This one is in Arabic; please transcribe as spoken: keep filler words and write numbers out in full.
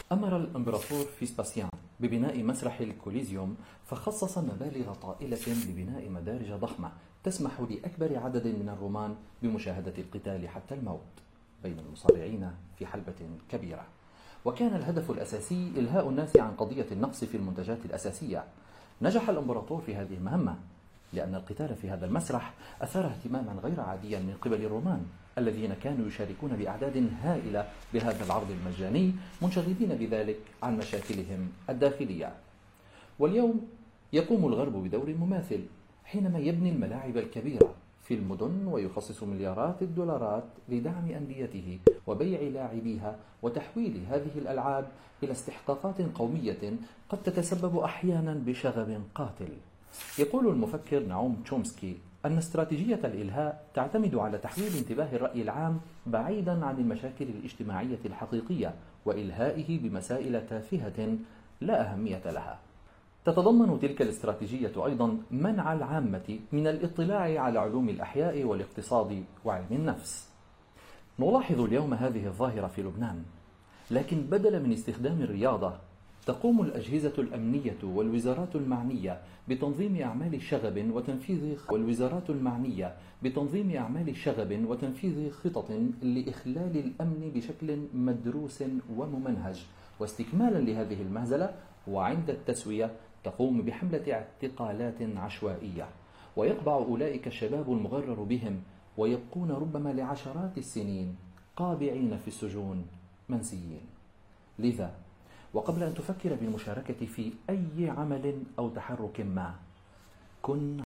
أمر الإمبراطور فيسباسيان ببناء مسرح الكوليزيوم، فخصص مبالغ طائلة لبناء مدارج ضخمة تسمح لأكبر عدد من الرومان بمشاهدة القتال حتى الموت بين المصارعين في حلبة كبيرة. وكان الهدف الأساسي إلهاء الناس عن قضية النقص في المنتجات الأساسية. نجح الإمبراطور في هذه المهمة لأن القتال في هذا المسرح أثار اهتماما غير عاديا من قبل الرومان الذين كانوا يشاركون بأعداد هائلة بهذا العرض المجاني، منشغلين بذلك عن مشاكلهم الداخلية. واليوم يقوم الغرب بدور مماثل حينما يبني الملاعب الكبيرة في المدن ويخصص مليارات الدولارات لدعم أنديته وبيع لاعبيها وتحويل هذه الألعاب إلى استحقاقات قومية قد تتسبب أحيانا بشغب قاتل. يقول المفكر نعوم تشومسكي أن استراتيجية الإلهاء تعتمد على تحويل انتباه الرأي العام بعيدا عن المشاكل الاجتماعية الحقيقية وإلهائه بمسائل تافهة لا أهمية لها. تتضمن تلك الاستراتيجية أيضا منع العامة من الاطلاع على علوم الأحياء والاقتصاد وعلم النفس. نلاحظ اليوم هذه الظاهرة في لبنان، لكن بدلا من استخدام الرياضة تقوم الأجهزة الأمنية والوزارات المعنية بتنظيم أعمال شغب وتنفيذ والوزارات المعنية بتنظيم أعمال شغب وتنفيذ خطط لإخلال الأمن بشكل مدروس وممنهج. واستكمالا لهذه المهزلة وعند التسوية تقوم بحملة اعتقالات عشوائية، ويقبع أولئك الشباب المغرر بهم ويبقون ربما لعشرات السنين قابعين في السجون منسيين. لذا وقبل أن تفكر بالمشاركة في أي عمل أو تحرك ما، كن